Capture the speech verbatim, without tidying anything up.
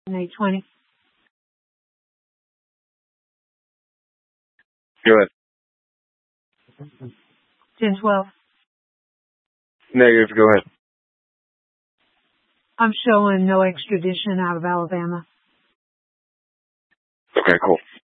eight twenty. Go ahead. ten twelve. Negative. Go ahead. I'm showing no extradition out of Alabama. Okay, cool.